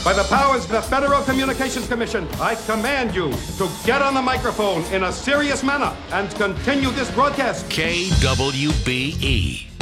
By the powers of the Federal Communications Commission, I command you to get on the microphone in a serious manner and continue this broadcast. KWBE.